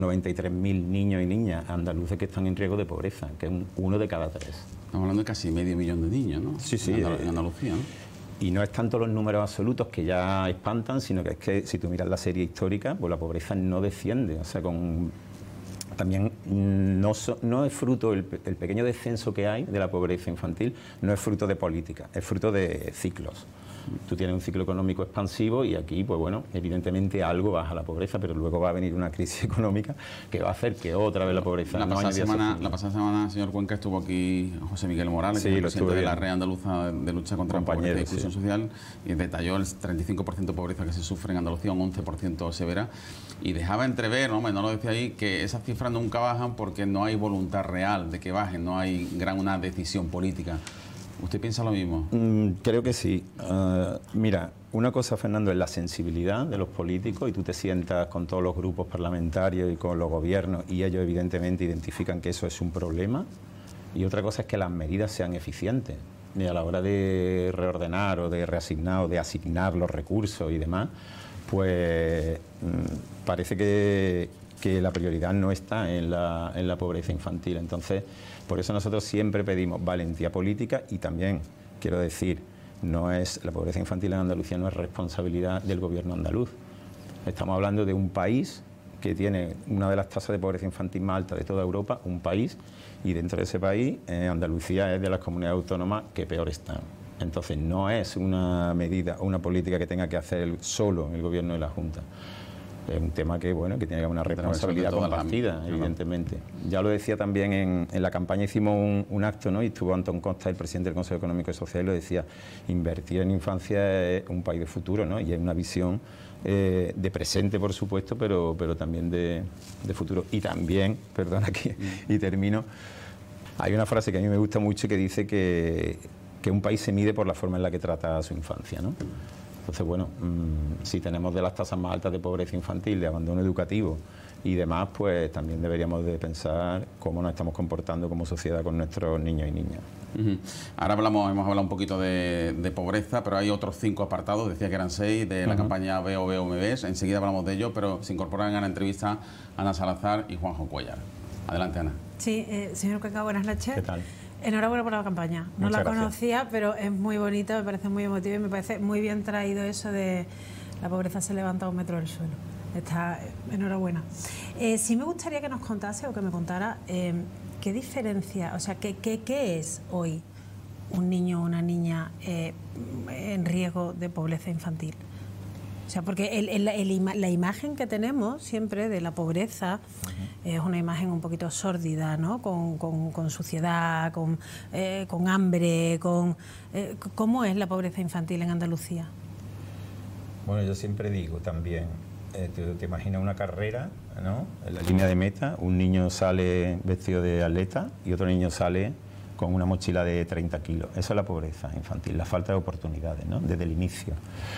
93.000 niños y niñas andaluces que están en riesgo de pobreza, que es uno de cada 3. Estamos hablando de casi medio millón de niños, ¿no? Sí, sí. En Andalucía, ¿no? Y no es tanto los números absolutos que ya espantan, sino que es que si tú miras la serie histórica, pues la pobreza no desciende. O sea, también no es fruto, el pequeño descenso que hay de la pobreza infantil, no es fruto de política, es fruto de ciclos. Tú tienes un ciclo económico expansivo y aquí, pues bueno, evidentemente algo baja la pobreza, pero luego va a venir una crisis económica que va a hacer que otra vez la pobreza... La pasada semana, señor Cuenca, estuvo aquí José Miguel Morales, sí, el presidente de la bien. Red Andaluza de Lucha contra la Pobreza e Inclusión Social, y detalló el 35% de pobreza que se sufre en Andalucía, un 11% severa, y dejaba entrever, no lo decía ahí, que esas cifras nunca bajan porque no hay voluntad real de que bajen, no hay una decisión política. ¿Usted piensa lo mismo? Creo que sí. Mira, una cosa, Fernando, es la sensibilidad de los políticos y tú te sientas con todos los grupos parlamentarios y con los gobiernos y ellos evidentemente identifican que eso es un problema, y otra cosa es que las medidas sean eficientes y a la hora de reordenar o de reasignar o de asignar los recursos y demás, pues parece que la prioridad no está en la pobreza infantil. Entonces, por eso nosotros siempre pedimos valentía política y también, quiero decir, la pobreza infantil en Andalucía no es responsabilidad del gobierno andaluz. Estamos hablando de un país que tiene una de las tasas de pobreza infantil más altas de toda Europa, un país, y dentro de ese país, Andalucía es de las comunidades autónomas que peor están. Entonces, no es una medida o una política que tenga que hacer solo el gobierno de la Junta. Es un tema que tiene una responsabilidad compartida, evidentemente. Ya lo decía también en la campaña, hicimos un acto, ¿no? Y estuvo Antón Costa, el presidente del Consejo Económico y Social, y lo decía: invertir en infancia es un país de futuro, ¿no? Y es una visión de presente, por supuesto, pero también de futuro. Y también, perdona aquí, y termino, hay una frase que a mí me gusta mucho que dice que un país se mide por la forma en la que trata a su infancia, ¿no? Entonces, si tenemos de las tasas más altas de pobreza infantil, de abandono educativo y demás, pues también deberíamos de pensar cómo nos estamos comportando como sociedad con nuestros niños y niñas. Ahora hemos hablado un poquito de pobreza, pero hay otros 5 apartados, decía que eran 6, de la campaña Veo, Veo, Me Ves. Enseguida hablamos de ello, pero se incorporan a la entrevista Ana Salazar y Juanjo Cuéllar. Adelante, Ana. Sí, señor Cuenca, buenas noches. ¿Qué tal? Enhorabuena por la campaña. No Muchas la gracias. Conocía, pero es muy bonita, me parece muy emotiva y me parece muy bien traído eso de la pobreza se levanta a 1 metro del suelo. Enhorabuena. Sí me gustaría que nos contase o que me contara qué diferencia, o sea, qué es hoy un niño o una niña en riesgo de pobreza infantil. O sea, porque la imagen que tenemos siempre de la pobreza es una imagen un poquito sórdida, ¿no? Con suciedad, con hambre, ¿cómo es la pobreza infantil en Andalucía? Bueno, yo siempre digo también, te imaginas una carrera, ¿no? En la línea de meta, un niño sale vestido de atleta y otro niño sale con una mochila de 30 kilos. Eso es la pobreza infantil, la falta de oportunidades, ¿no? Desde el inicio.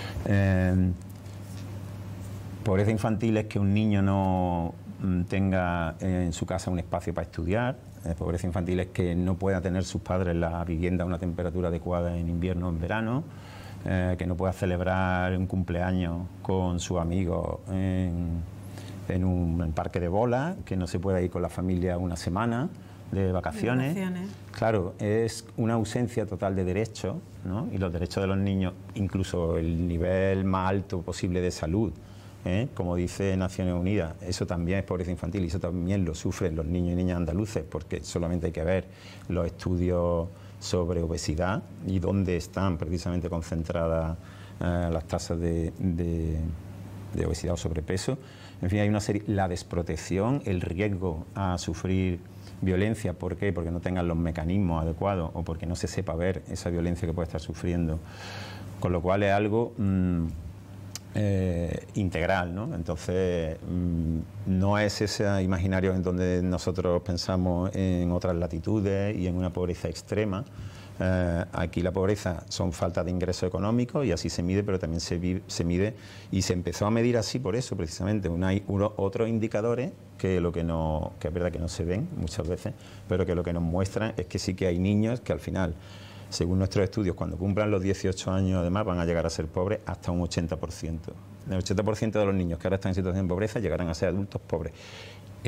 Pobreza infantil es que un niño no tenga en su casa un espacio para estudiar. Pobreza infantil es que no pueda tener sus padres la vivienda a una temperatura adecuada en invierno o en verano, que no pueda celebrar un cumpleaños con sus amigos en un parque de bolas, que no se pueda ir con la familia una semana de vacaciones. Claro, es una ausencia total de derechos, ¿no? Y los derechos de los niños, incluso el nivel más alto posible de salud, como dice Naciones Unidas, eso también es pobreza infantil y eso también lo sufren los niños y niñas andaluces, porque solamente hay que ver los estudios sobre obesidad y dónde están precisamente concentradas las tasas de obesidad o sobrepeso. En fin, hay una serie, la desprotección, el riesgo a sufrir violencia. ¿Por qué? Porque no tengan los mecanismos adecuados o porque no se sepa ver esa violencia que puede estar sufriendo. Con lo cual es algo integral, ¿no? Entonces, no es ese imaginario en donde nosotros pensamos en otras latitudes y en una pobreza extrema. Aquí la pobreza son falta de ingresos económicos y así se mide, pero también se mide y se empezó a medir así por eso, precisamente. Hay otros indicadores que es verdad que no se ven muchas veces, pero que lo que nos muestran es que sí que hay niños que al final, según nuestros estudios, cuando cumplan los 18 años, además, van a llegar a ser pobres hasta un 80%. El 80% de los niños que ahora están en situación de pobreza llegarán a ser adultos pobres.